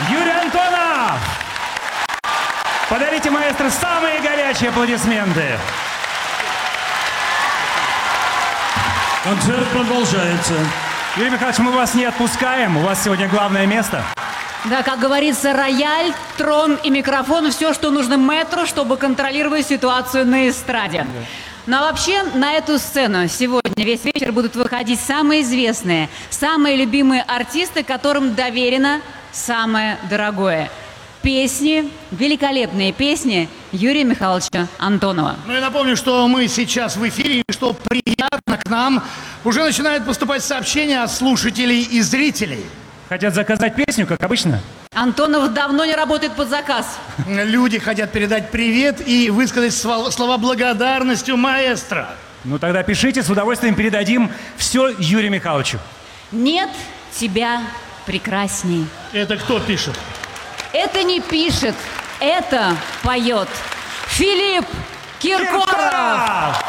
Юрий Антонов! Подарите маэстро самые горячие аплодисменты. Концерт продолжается. Юрий Михайлович, мы вас не отпускаем. У вас сегодня главное место. Да, как говорится, рояль, трон и микрофон – все, что нужно мэтру, чтобы контролировать ситуацию на эстраде. Ну а вообще на эту сцену сегодня весь вечер будут выходить самые известные, самые любимые артисты, которым доверено самое дорогое. Песни, великолепные песни Юрия Михайловича Антонова. Ну и напомню, что мы сейчас в эфире, и что приятно к нам уже начинают поступать сообщения от слушателей и зрителей. Хотят заказать песню, как обычно? Антонов давно не работает под заказ. Люди хотят передать привет и высказать слова благодарности маэстро. Ну тогда пишите, с удовольствием передадим все Юрию Михайловичу. Нет тебя прекрасней. Это кто пишет? Это не пишет, это поет Филипп Киркоров.